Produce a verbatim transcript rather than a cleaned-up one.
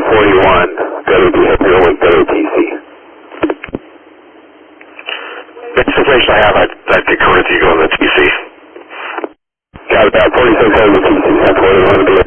forty-one. Go to behavioral with go to T C. That's the information I have. I'd, I'd concur with you going to T C. Got about forty-six hundred T C, ten forty-one.